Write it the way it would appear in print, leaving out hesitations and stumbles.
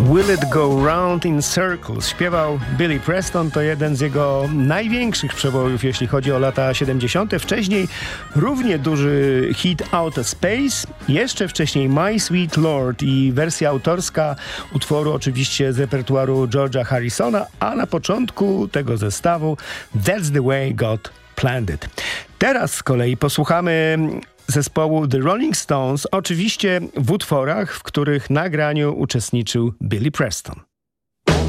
Will It Go Round in Circles śpiewał Billy Preston, to jeden z jego największych przebojów, jeśli chodzi o lata 70. Wcześniej równie duży hit Outer Space, jeszcze wcześniej My Sweet Lord i wersja autorska utworu oczywiście z repertuaru George'a Harrisona, a na początku tego zestawu That's the Way God Planned It. Teraz z kolei posłuchamy zespołu The Rolling Stones, oczywiście w utworach, w których nagraniu uczestniczył Billy Preston.